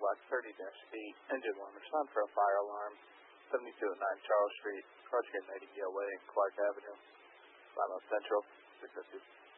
Cadillac 30-8, engine 1, respond for a fire alarm, 72 at 9 Charles Street, Crossgate Nightingale Way, Clark Avenue, Lima Central, 650.